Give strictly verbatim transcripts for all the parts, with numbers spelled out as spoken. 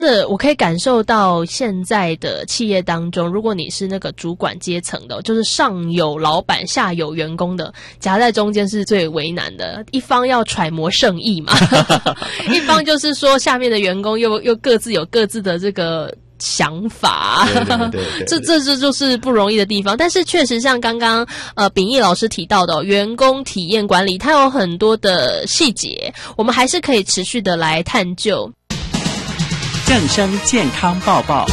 是我可以感受到现在的企业当中，如果你是那个主管阶层的，就是上有老板下有员工的，夹在中间是最为难的，一方要揣摩圣意嘛一方就是说下面的员工又又各自有各自的这个想法， 对对对对对这这这就是不容易的地方。但是确实像刚刚呃秉义老师提到的、哦、员工体验管理，它有很多的细节，我们还是可以持续的来探究。 正声健康报报，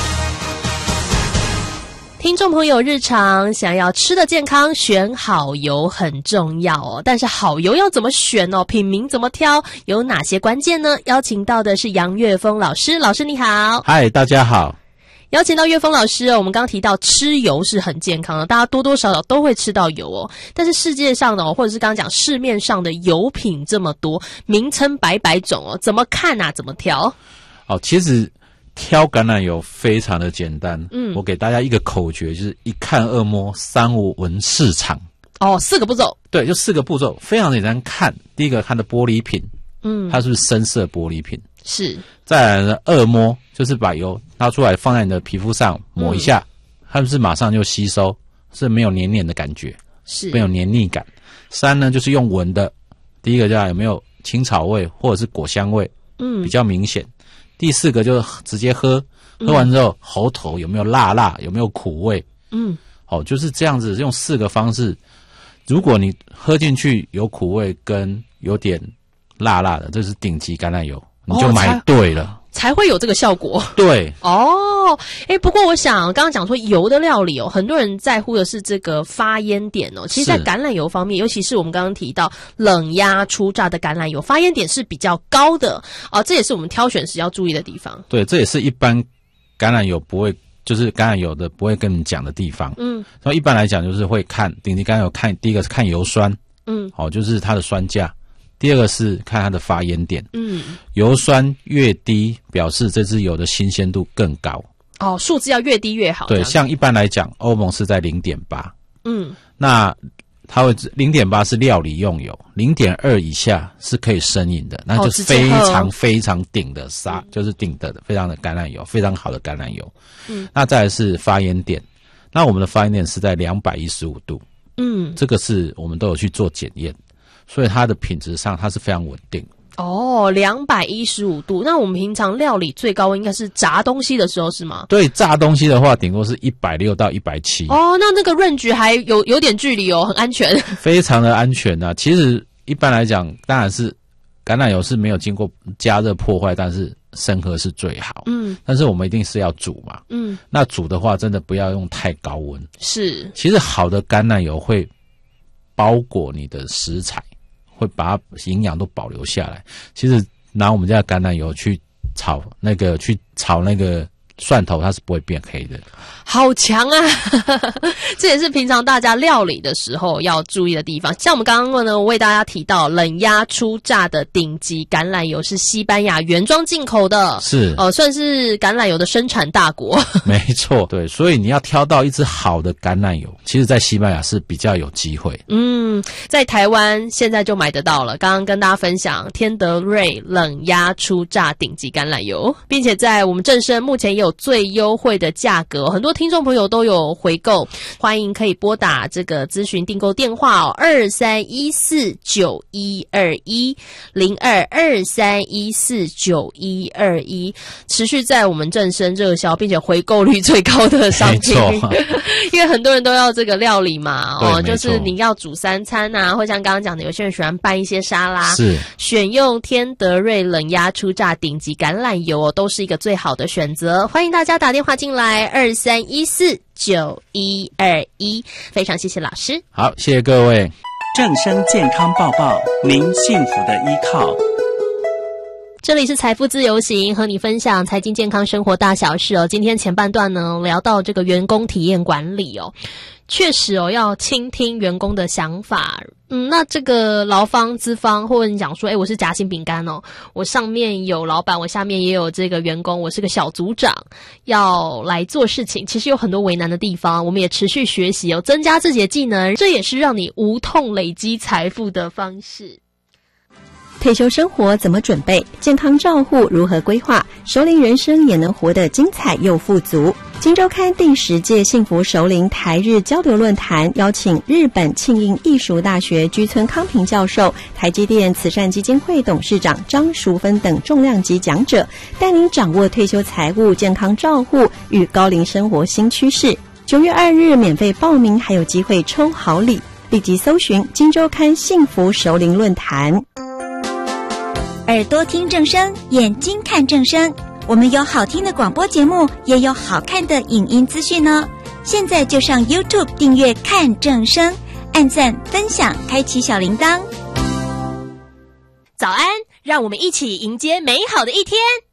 听众朋友，日常想要吃的健康，选好油很重要哦。但是好油要怎么选哦？品名怎么挑？有哪些关键呢？邀请到的是杨岳峰老师，老师你好。 嗨，大家好。 邀请到岳峰老师哦，我们刚刚提到吃油是很健康的，大家多多少少都会吃到油哦。但是世界上的哦，或者是刚刚讲市面上的油品这么多，名称百百种哦，怎么看啊？怎么挑？ 哦，其实挑橄榄油非常的简单。嗯，我给大家一个口诀，就是一看二摸三闻四尝。 哦，四个步骤。 对，就四个步骤，非常简单。看第一个，看的玻璃瓶，嗯，它是不是深色玻璃瓶？ 是。 再来呢，二摸就是把油拿出来放在你的皮肤上抹一下，嗯、它是不是马上就吸收，是没有黏黏的感觉， 是没有黏腻感。三呢，就是用闻的，第一个叫有没有青草味或者是果香味，嗯，比较明显。第四个就是直接喝，喝完之后、嗯、喉头有没有辣辣，有没有苦味，嗯，好、哦，就是这样子用四个方式。如果你喝进去有苦味跟有点辣辣的，这是顶级橄榄油，你就买对了。哦才会有这个效果。 对哦，诶，不过我想刚刚讲说油的料理哦，很多人在乎的是这个发烟点哦。其实在橄榄油方面，尤其是我们刚刚提到冷压初榨的橄榄油，发烟点是比较高的哦，这也是我们挑选时要注意的地方。 对，这也是一般橄榄油不会，就是橄榄油的不会跟你讲的地方。嗯，所以一般来讲就是会看顶级橄榄油，看第一个是看油酸，嗯，好、哦，就是它的酸价。第二个是看它的发烟点，嗯，油酸越低，表示这支油的新鲜度更高。 哦，数字要越低越好。 对，像一般来讲，欧盟是在 零点八， 嗯，那它会 零点八 是料理用油， 零点二 以下是可以生饮的，那就是非常非常顶的沙、嗯，就是顶的非常的橄榄油，非常好的橄榄油。嗯，那再来是发烟点，那我们的发烟点是在两百一十五度，嗯，这个是我们都有去做检验。所以它的品质上它是非常稳定。 哦，两百一十五度，那我们平常料理最高温应该是炸东西的时候是吗？ 对，炸东西的话顶多是一百六到一百七。 哦，那那个range还有有点距离哦，很安全。 非常的安全啊。其实一般来讲，当然是橄榄油是没有经过加热破坏，但是生喝是最好。嗯，但是我们一定是要煮嘛。嗯，那煮的话真的不要用太高温。 是， 其实好的橄榄油会包裹你的食材，会把它营养都保留下来。其实拿我们家的橄榄油去炒那个去炒那个蒜头，它是不会变黑的。 好强啊这也是平常大家料理的时候要注意的地方。像我们刚刚呢，我为大家提到冷压初榨的顶级橄榄油是西班牙原装进口的， 是呃，算是橄榄油的生产大国没错，对，所以你要挑到一支好的橄榄油，其实在西班牙是比较有机会。 嗯，在台湾现在就买得到了，刚刚跟大家分享天德瑞冷压初榨顶级橄榄油，并且在我们正声目前也有最优惠的价格，很多听众朋友都有回购，欢迎可以拨打这个咨询订购电话哦，二三一四九一二一零二二三一四九一二一，持续在我们正声热销，并且回购率最高的商品。没错，因为很多人都要这个料理嘛，哦，就是你要煮三餐啊，或像刚刚讲的，有些人喜欢拌一些沙拉， 是选用天德瑞冷压初榨顶级橄榄油哦，都是一个最好的选择。欢迎大家打电话进来，二三一四九一二一，非常谢谢老师。 好，谢谢各位。 正声健康报报，您幸福的依靠。 这里是财富自由行，和你分享财经健康生活大小事哦。今天前半段呢，聊到这个员工体验管理哦，确实哦，要倾听员工的想法。嗯，那这个劳方资方，或者你讲说，诶，我是夹心饼干哦，我上面有老板，我下面也有这个员工，我是个小组长，要来做事情，其实有很多为难的地方，我们也持续学习哦，增加自己的技能，这也是让你无痛累积财富的方式。 退休生活怎么准备？健康照护如何规划？熟龄人生也能活得精彩又富足。今周刊第十届幸福熟龄台日交流论坛邀请日本庆应艺术大学居村康平教授、台积电慈善基金会董事长张淑芬等重量级讲者，带您掌握退休财务、健康照护与高龄生活新趋势。九月二日免费报名，还有机会抽好礼。立即搜寻今周刊幸福熟龄论坛。 耳朵听正声，眼睛看正声。我们有好听的广播节目，也有好看的影音资讯哦。现在就上 YouTube 订阅看正声，按赞、分享，开启小铃铛。 早安，让我们一起迎接美好的一天。